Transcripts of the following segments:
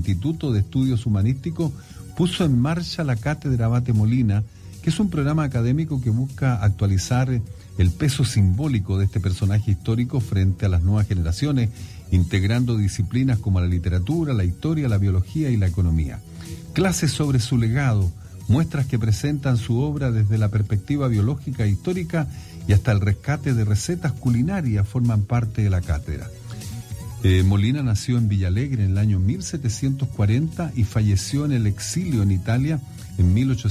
Instituto de Estudios Humanísticos puso en marcha la Cátedra Abate Molina, que es un programa académico que busca actualizar el peso simbólico de este personaje histórico frente a las nuevas generaciones, integrando disciplinas como la literatura, la historia, la biología y la economía. Clases sobre su legado, muestras que presentan su obra desde la perspectiva biológica e histórica y hasta el rescate de recetas culinarias forman parte de la cátedra. Molina nació en Villalegre en el año 1740 y falleció en el exilio en Italia en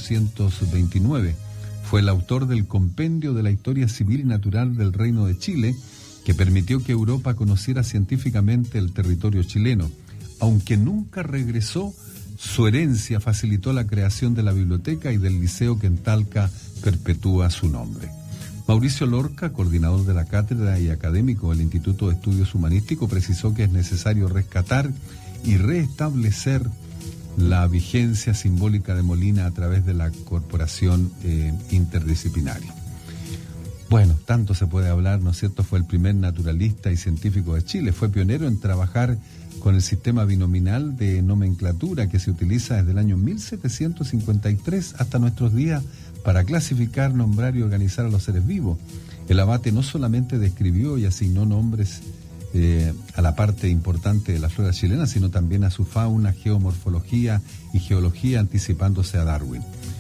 1829. Fue el autor del Compendio de la Historia Civil y Natural del Reino de Chile, que permitió que Europa conociera científicamente el territorio chileno. Aunque nunca regresó, su herencia facilitó la creación de la biblioteca y del liceo que en Talca perpetúa su nombre. Mauricio Lorca, coordinador de la cátedra y académico del Instituto de Estudios Humanísticos, precisó que es necesario rescatar y restablecer la vigencia simbólica de Molina a través de la corporación interdisciplinaria. Bueno, tanto se puede hablar, ¿no es cierto? Fue el primer naturalista y científico de Chile, fue pionero en trabajar con el sistema binominal de nomenclatura que se utiliza desde el año 1753 hasta nuestros días para clasificar, nombrar y organizar a los seres vivos. El Abate no solamente describió y asignó nombres a la parte importante de la flora chilena, sino también a su fauna, geomorfología y geología, anticipándose a Darwin.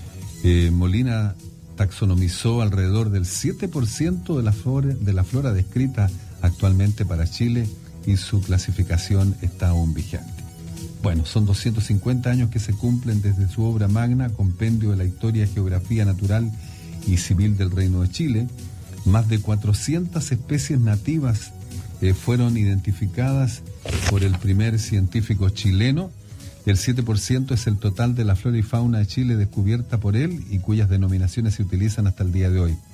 Molina taxonomizó alrededor del 7% de la flora descrita actualmente para Chile y su clasificación está aún vigente. Bueno, son 250 años que se cumplen desde su obra magna, Compendio de la Historia y Geografía Natural y Civil del Reino de Chile. Más de 400 especies nativas fueron identificadas por el primer científico chileno. El 7% es el total de la flora y fauna de Chile descubierta por él y cuyas denominaciones se utilizan hasta el día de hoy.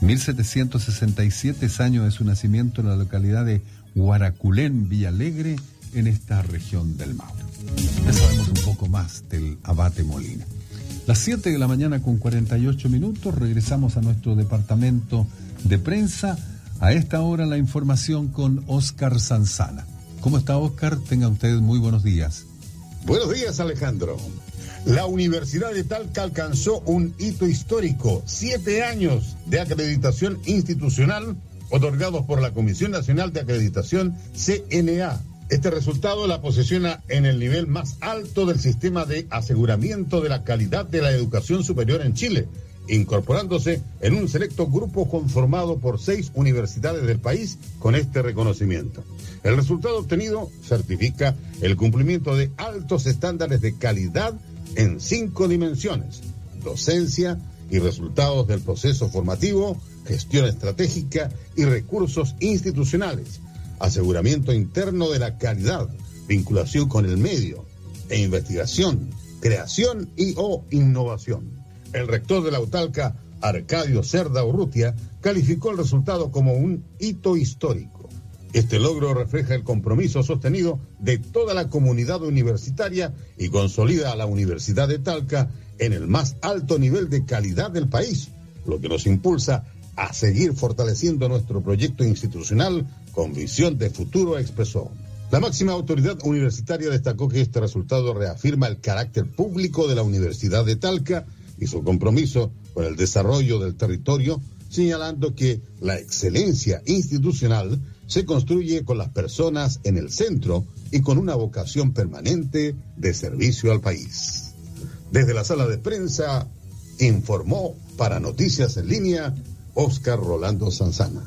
1767 es año de su nacimiento en la localidad de Huaraculén, Villalegre, en esta región del Maule. Ya sabemos un poco más del Abate Molina. Las 7 de la mañana con 48 minutos, regresamos a nuestro departamento de prensa. A esta hora la información con Óscar Sanzana. ¿Cómo está, Óscar? Tengan ustedes muy buenos días. Buenos días, Alejandro. La Universidad de Talca alcanzó un hito histórico, 7 años de acreditación institucional otorgados por la Comisión Nacional de Acreditación, CNA. Este resultado la posiciona en el nivel más alto del sistema de aseguramiento de la calidad de la educación superior en Chile, incorporándose en un selecto grupo conformado por 6 universidades del país con este reconocimiento. El resultado obtenido certifica el cumplimiento de altos estándares de calidad en 5 dimensiones: docencia y resultados del proceso formativo, gestión estratégica y recursos institucionales, aseguramiento interno de la calidad, vinculación con el medio e investigación, creación y o innovación. El rector de la UTALCA, Arcadio Cerda Urrutia, calificó el resultado como un hito histórico. Este logro refleja el compromiso sostenido de toda la comunidad universitaria y consolida a la Universidad de Talca en el más alto nivel de calidad del país, lo que nos impulsa a seguir fortaleciendo nuestro proyecto institucional con visión de futuro, expresó. La máxima autoridad universitaria destacó que este resultado reafirma el carácter público de la Universidad de Talca y su compromiso con el desarrollo del territorio, señalando que la excelencia institucional se construye con las personas en el centro y con una vocación permanente de servicio al país. Desde la sala de prensa, informó para Noticias en Línea, Óscar Rolando Sanzana.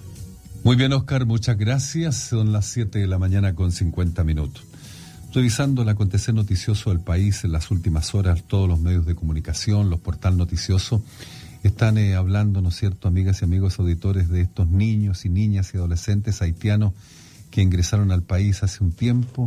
Muy bien, Óscar, muchas gracias. Son las 7 de la mañana con 50 minutos. Revisando el acontecer noticioso del país en las últimas horas, todos los medios de comunicación, los portales noticiosos, están hablando, ¿no es cierto, amigas y amigos auditores, de estos niños y niñas y adolescentes haitianos que ingresaron al país hace un tiempo,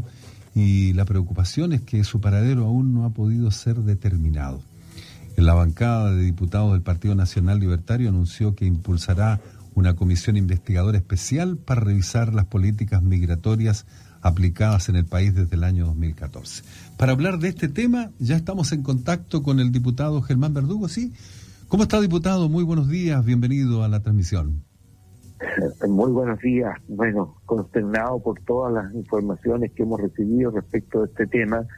y la preocupación es que su paradero aún no ha podido ser determinado. En la bancada de diputados del Partido Nacional Libertario anunció que impulsará una comisión investigadora especial para revisar las políticas migratorias aplicadas en el país desde el año 2014. Para hablar de este tema, ya estamos en contacto con el diputado Germán Verdugo, ¿sí? ¿Cómo está, diputado? Muy buenos días, bienvenido a la transmisión. Muy buenos días. Bueno, consternado por todas las informaciones que hemos recibido respecto de este tema